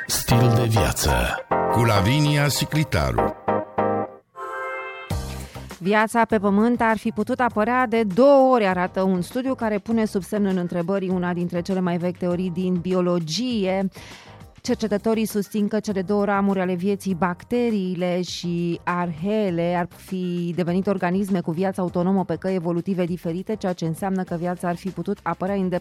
Stil de viață cu Lavinia Siclitaru. Viața pe pământ ar fi putut apărea de 2 ori, arată un studiu care pune sub semnul întrebării una dintre cele mai vechi teorii din biologie. Cercetătorii susțin că cele 2 ramuri ale vieții, bacteriile și arheele, ar fi devenit organisme cu viață autonomă pe căi evolutive diferite, ceea ce înseamnă că viața ar fi putut apărea